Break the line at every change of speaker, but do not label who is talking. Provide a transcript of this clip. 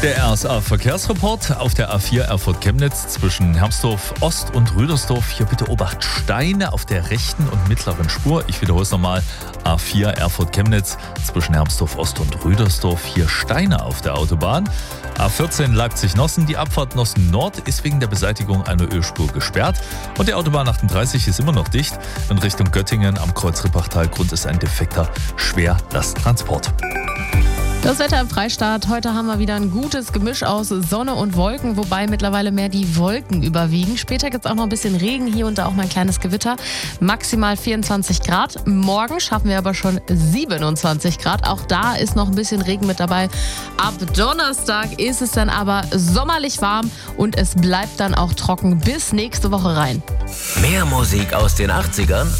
Der RSA-Verkehrsreport auf der A4 Erfurt-Chemnitz zwischen Hermsdorf Ost und Rüdersdorf. Hier bitte Obacht, Steine auf der rechten und mittleren Spur. Ich wiederhole es nochmal. A4 Erfurt-Chemnitz zwischen Hermsdorf Ost und Rüdersdorf. Hier Steine auf der Autobahn. A14 Leipzig-Nossen. Die Abfahrt Nossen Nord ist wegen der Beseitigung einer Ölspur gesperrt. Und die Autobahn 38 ist immer noch dicht. In Richtung Göttingen am Kreuz Rippachtal-Grund ist ein defekter Schwerlasttransport.
Das Wetter im Freistaat. Heute haben wir wieder ein gutes Gemisch aus Sonne und Wolken, wobei mittlerweile mehr die Wolken überwiegen. Später gibt es auch noch ein bisschen Regen, hier und da auch mal ein kleines Gewitter. Maximal 24 Grad. Morgen schaffen wir aber schon 27 Grad. Auch da ist noch ein bisschen Regen mit dabei. Ab Donnerstag ist es dann aber sommerlich warm und es bleibt dann auch trocken bis nächste Woche rein.
Mehr Musik aus den 80ern